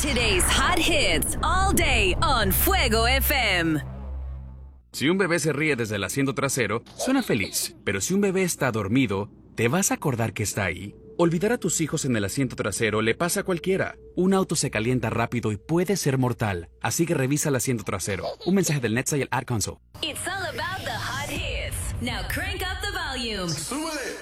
Today's hot hits all day on Fuego FM. Si un bebé se ríe desde el asiento trasero, suena feliz. Pero si un bebé está dormido, ¿te vas a acordar que está ahí? Olvidar a tus hijos en el asiento trasero le pasa a cualquiera. Un auto se calienta rápido y puede ser mortal. Así que revisa el asiento trasero. Un mensaje del NHTSA y el Ad Console. It's all about the hot hits. Now crank up the volume. ¡Súbele!